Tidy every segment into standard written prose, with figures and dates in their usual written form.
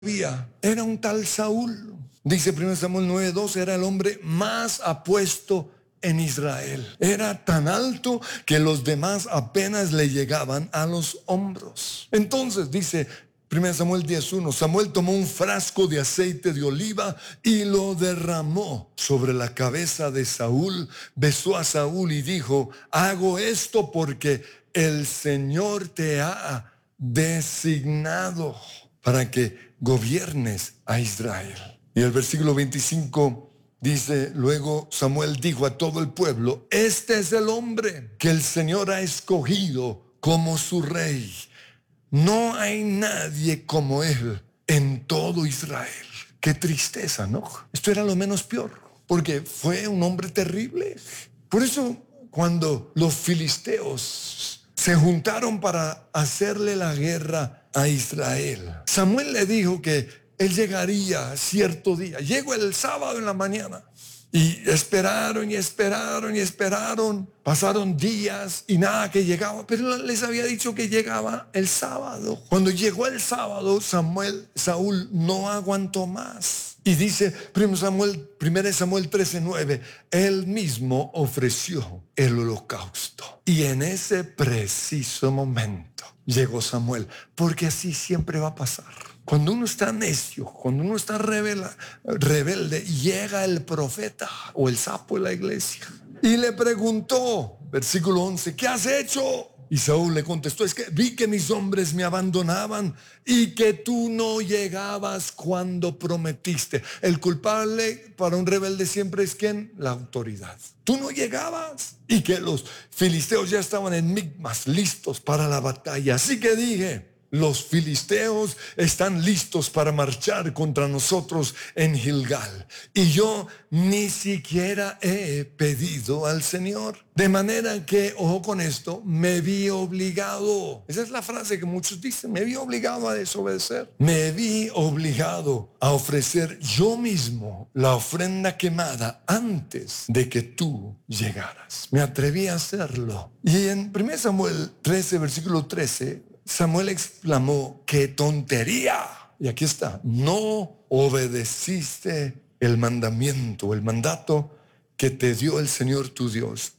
era un tal Saúl. Dice 1 Samuel 9:2, era el hombre más apuesto en Israel. Era tan alto que los demás apenas le llegaban a los hombros. Entonces dice 1 Samuel 10:1, Samuel tomó un frasco de aceite de oliva y lo derramó sobre la cabeza de Saúl, besó a Saúl y dijo: hago esto porque el Señor te ha designado para que gobiernes a Israel. Y el versículo 25 dice: luego Samuel dijo a todo el pueblo: este es el hombre que el Señor ha escogido como su rey. No hay nadie como él en todo Israel. Qué tristeza, ¿no? Esto era lo menos peor, porque fue un hombre terrible. Por eso, cuando los filisteos se juntaron para hacerle la guerra a Israel, Samuel le dijo que él llegaría cierto día. Llegó el sábado en la mañana. Y esperaron y esperaron y esperaron. Pasaron días y nada que llegaba. Pero les había dicho que llegaba el sábado. Cuando llegó el sábado, Saúl no aguantó más. Y dice 1 Samuel 13:9, él mismo ofreció el holocausto. Y en ese preciso momento llegó Samuel, porque así siempre va a pasar. Cuando uno está necio, cuando uno está rebelde, llega el profeta o el sapo de la iglesia y le preguntó, versículo 11, ¿qué has hecho? Y Saúl le contestó: es que vi que mis hombres me abandonaban y que tú no llegabas cuando prometiste. El culpable para un rebelde siempre es ¿quién? La autoridad. Tú no llegabas. Y que los filisteos ya estaban en Micmas, listos para la batalla. Así que dije: los filisteos están listos para marchar contra nosotros en Gilgal. Y yo ni siquiera he pedido al Señor. De manera que, ojo con esto, me vi obligado. Esa es la frase que muchos dicen: me vi obligado a desobedecer. Me vi obligado a ofrecer yo mismo la ofrenda quemada antes de que tú llegaras. Me atreví a hacerlo. Y en 1 Samuel 13, versículo 13, Samuel exclamó: ¡qué tontería! Y aquí está: no obedeciste el mandamiento, el mandato que te dio el Señor tu Dios.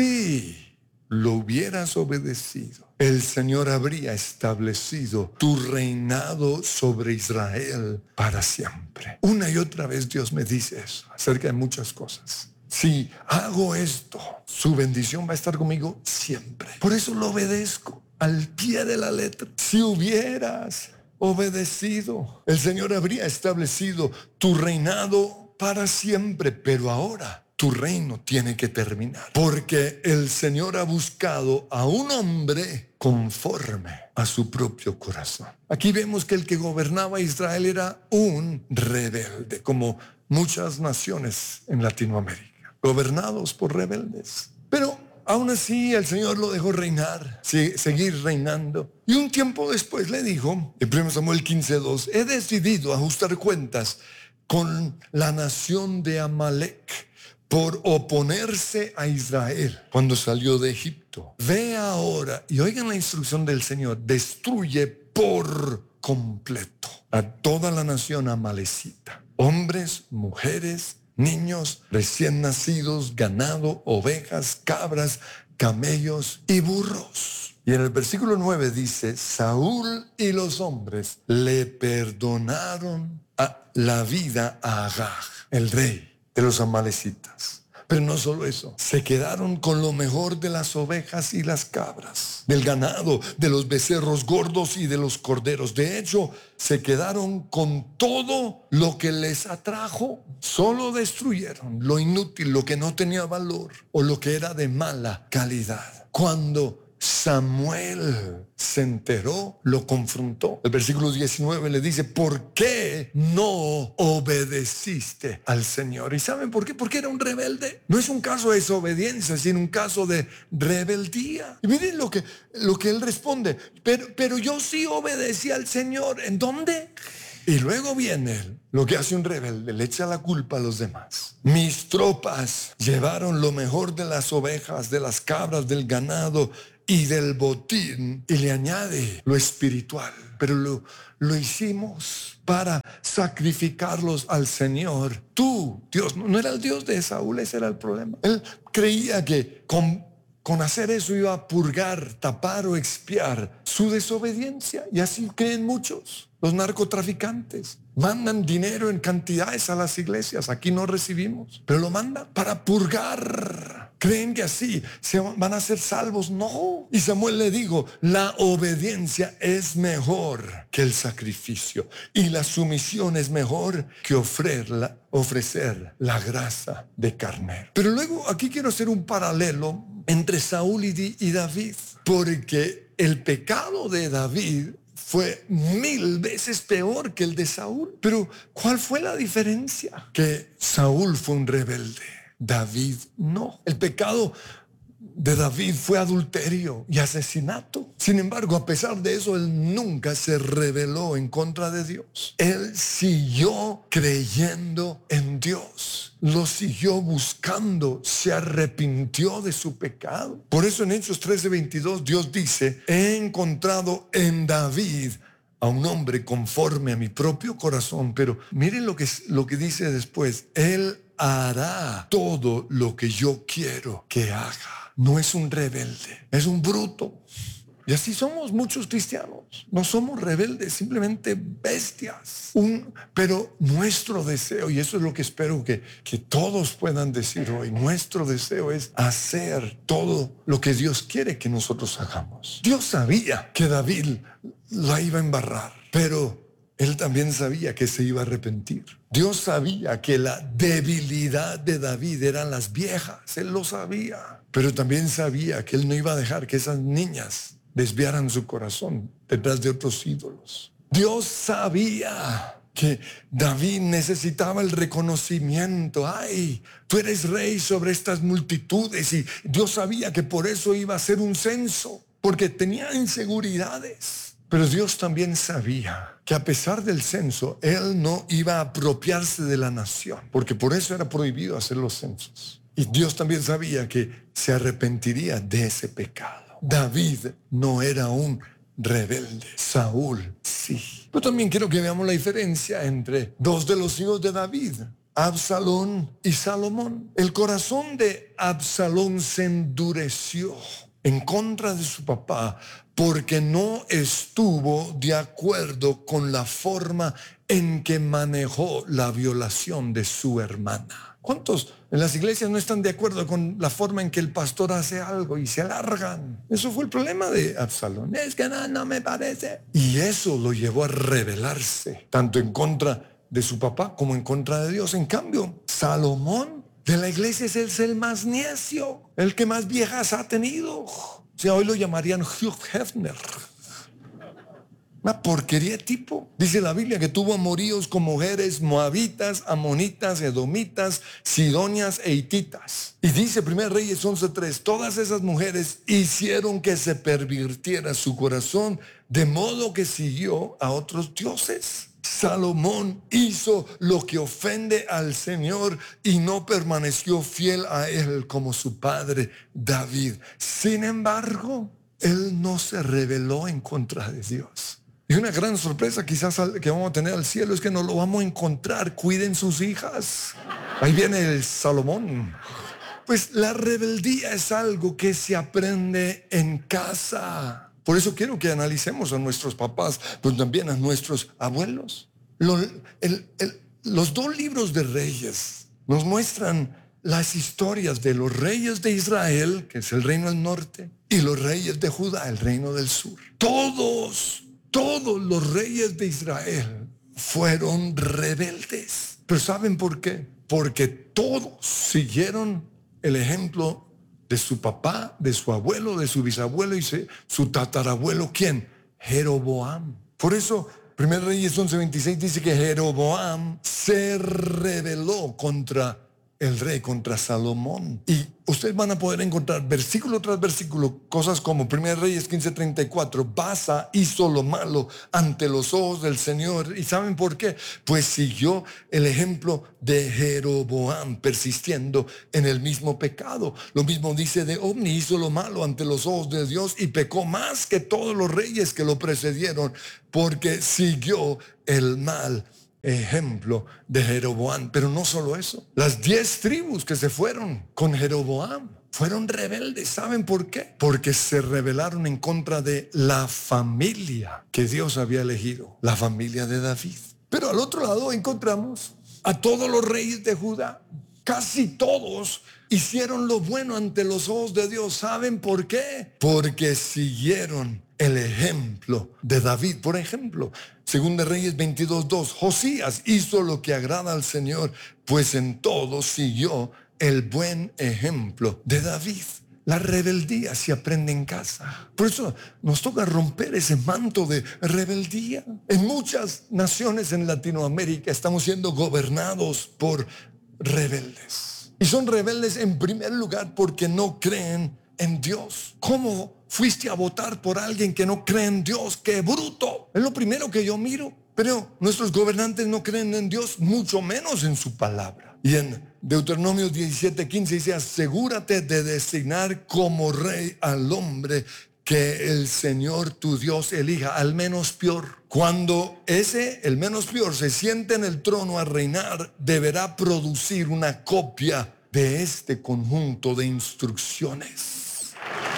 Si lo hubieras obedecido, el Señor habría establecido tu reinado sobre Israel para siempre. Una y otra vez Dios me dice eso acerca de muchas cosas. Si hago esto, su bendición va a estar conmigo siempre. Por eso lo obedezco al pie de la letra. Si hubieras obedecido, el Señor habría establecido tu reinado para siempre. Pero ahora tu reino tiene que terminar, porque el Señor ha buscado a un hombre conforme a su propio corazón. Aquí vemos que el que gobernaba Israel era un rebelde, como muchas naciones en Latinoamérica, gobernados por rebeldes. Pero aún así el Señor lo dejó reinar, seguir reinando. Y un tiempo después le dijo, en 1 Samuel 15:2, he decidido ajustar cuentas con la nación de Amalek por oponerse a Israel cuando salió de Egipto. Ve ahora, y oigan la instrucción del Señor: destruye por completo a toda la nación amalecita, hombres, mujeres, niños, recién nacidos, ganado, ovejas, cabras, camellos y burros. Y en el versículo 9 dice: Saúl y los hombres le perdonaron la vida a Agag, el rey de los amalecitas. Pero no solo eso, se quedaron con lo mejor de las ovejas y las cabras, del ganado, de los becerros gordos y de los corderos. De hecho, se quedaron con todo lo que les atrajo. Solo destruyeron lo inútil, lo que no tenía valor o lo que era de mala calidad. Cuando Samuel se enteró, lo confrontó. El versículo 19 le dice: ¿por qué no obedeciste al Señor? ¿Y saben por qué? Porque era un rebelde. No es un caso de desobediencia, sino un caso de rebeldía. Y miren lo que él responde: pero yo sí obedecí al Señor. ¿En dónde? Y luego viene lo que hace un rebelde: le echa la culpa a los demás. Mis tropas llevaron lo mejor de las ovejas, de las cabras, del ganado, y del botín, y le añade lo espiritual. Pero lo hicimos para sacrificarlos al Señor. Tú, Dios, no era el Dios de Saúl, ese era el problema. Él creía que con hacer eso iba a purgar, tapar o expiar su desobediencia. Y así creen muchos. Los narcotraficantes mandan dinero en cantidades a las iglesias. Aquí no recibimos, pero lo mandan para purgar. Creen que así van a ser salvos. No. Y Samuel le dijo, la obediencia es mejor que el sacrificio. Y la sumisión es mejor que ofrecer la grasa de carnero. Pero luego aquí quiero hacer un paralelo entre Saúl y David. Porque el pecado de David fue 1000 veces peor que el de Saúl. Pero ¿cuál fue la diferencia? Que Saúl fue un rebelde, David no. El pecado de David fue adulterio y asesinato. Sin embargo, a pesar de eso, él nunca se rebeló en contra de Dios. Él siguió creyendo en Dios. Lo siguió buscando, se arrepintió de su pecado. Por eso en Hechos 13:22 Dios dice, he encontrado en David a un hombre conforme a mi propio corazón. Pero miren lo que dice después, él hará todo lo que yo quiero que haga. No es un rebelde, es un bruto. Y así somos muchos cristianos. No somos rebeldes, simplemente bestias. Pero nuestro deseo, y eso es lo que espero que todos puedan decir hoy, nuestro deseo es hacer todo lo que Dios quiere que nosotros hagamos. Dios sabía que David la iba a embarrar, pero él también sabía que se iba a arrepentir. Dios sabía que la debilidad de David eran las viejas. Él lo sabía. Pero también sabía que él no iba a dejar que esas niñas desviaran su corazón detrás de otros ídolos. Dios sabía que David necesitaba el reconocimiento. Ay, tú eres rey sobre estas multitudes. Y Dios sabía que por eso iba a hacer un censo, porque tenía inseguridades. Pero Dios también sabía que a pesar del censo, él no iba a apropiarse de la nación, porque por eso era prohibido hacer los censos. Y Dios también sabía que se arrepentiría de ese pecado. David no era un rebelde, Saúl sí. Pero también quiero que veamos la diferencia entre dos de los hijos de David, Absalón y Salomón. El corazón de Absalón se endureció en contra de su papá porque no estuvo de acuerdo con la forma en que manejó la violación de su hermana. ¿Cuántos en las iglesias no están de acuerdo con la forma en que el pastor hace algo y se alargan? Eso fue el problema de Absalón. Es que no me parece. Y eso lo llevó a rebelarse, tanto en contra de su papá como en contra de Dios. En cambio, Salomón de la iglesia es el más necio, el que más viejas ha tenido. O sea, hoy lo llamarían Hugh Hefner. Una porquería de tipo. Dice la Biblia que tuvo amoríos con mujeres moabitas, amonitas, edomitas, sidonias e hititas. Y dice 1 Reyes 11:3, todas esas mujeres hicieron que se pervirtiera su corazón, de modo que siguió a otros dioses. Salomón hizo lo que ofende al Señor y no permaneció fiel a él como su padre David. Sin embargo, él no se rebeló en contra de Dios. Y una gran sorpresa quizás que vamos a tener al cielo es que no lo vamos a encontrar. Cuiden sus hijas. Ahí viene el Salomón. Pues la rebeldía es algo que se aprende en casa. Por eso quiero que analicemos a nuestros papás, pero también a nuestros abuelos. Los dos libros de Reyes nos muestran las historias de los reyes de Israel, que es el reino del norte, y los reyes de Judá, el reino del sur. Todos los reyes de Israel fueron rebeldes. Pero ¿saben por qué? Porque todos siguieron el ejemplo de su papá, de su abuelo, de su bisabuelo y su tatarabuelo. ¿Quién? Jeroboam. Por eso 1 Reyes 11:26 dice que Jeroboam se rebeló contra el rey contra Salomón. Y ustedes van a poder encontrar versículo tras versículo cosas como 1 Reyes 15:34. Baasa hizo lo malo ante los ojos del Señor. ¿Y saben por qué? Pues siguió el ejemplo de Jeroboam, persistiendo en el mismo pecado. Lo mismo dice de Omni, hizo lo malo ante los ojos de Dios y pecó más que todos los reyes que lo precedieron, porque siguió el mal ejemplo de Jeroboam. Pero no solo eso, las 10 tribus que se fueron con Jeroboam fueron rebeldes. ¿Saben por qué? Porque se rebelaron en contra de la familia que Dios había elegido, la familia de David. Pero al otro lado encontramos a todos los reyes de Judá. Casi todos hicieron lo bueno ante los ojos de Dios. ¿Saben por qué? Porque siguieron el ejemplo de David. Por ejemplo, 2 Reyes 22:2, Josías hizo lo que agrada al Señor, pues en todo siguió el buen ejemplo de David. La rebeldía se aprende en casa. Por eso nos toca romper ese manto de rebeldía. En muchas naciones en Latinoamérica estamos siendo gobernados por rebeldes. Y son rebeldes en primer lugar porque no creen en Dios. ¿Cómo fuiste a votar por alguien que no cree en Dios? ¡Qué bruto! Es lo primero que yo miro. Pero nuestros gobernantes no creen en Dios, mucho menos en su palabra. Y en Deuteronomio 17:15 dice: asegúrate de designar como rey al hombre que el Señor tu Dios elija, al menos peor. Cuando el menos peor, se siente en el trono a reinar, deberá producir una copia de este conjunto de instrucciones.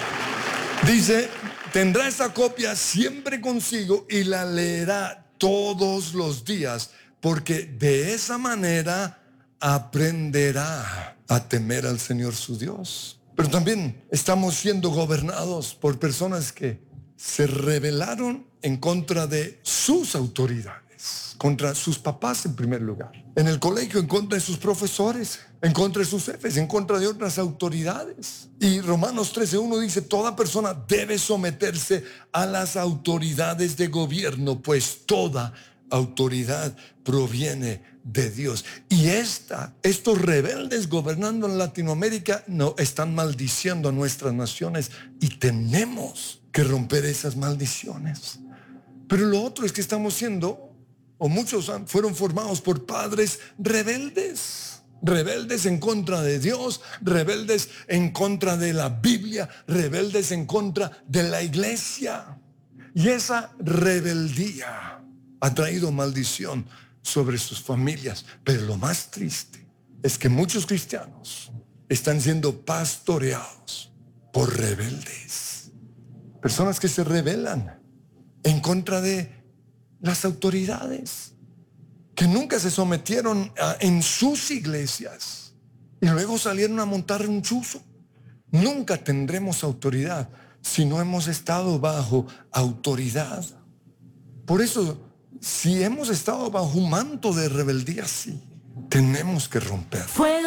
Dice, tendrá esa copia siempre consigo y la leerá todos los días, porque de esa manera aprenderá a temer al Señor su Dios. Pero también estamos siendo gobernados por personas que se rebelaron en contra de sus autoridades, contra sus papás en primer lugar, en el colegio en contra de sus profesores, en contra de sus jefes, en contra de otras autoridades. Y Romanos 13:1 dice: toda persona debe someterse a las autoridades de gobierno, pues toda autoridad proviene de Dios. Y estos rebeldes gobernando en Latinoamérica no están maldiciendo a nuestras naciones, y tenemos que romper esas maldiciones. Pero lo otro es que estamos siendo, o muchos fueron formados por padres rebeldes. Rebeldes en contra de Dios, rebeldes en contra de la Biblia, rebeldes en contra de la iglesia. Y esa rebeldía ha traído maldición sobre sus familias. Pero lo más triste es que muchos cristianos están siendo pastoreados por rebeldes. Personas que se rebelan en contra de las autoridades, que nunca se sometieron en sus iglesias y luego salieron a montar un chuzo. Nunca tendremos autoridad si no hemos estado bajo autoridad. Por eso, si hemos estado bajo un manto de rebeldía, sí, tenemos que romper.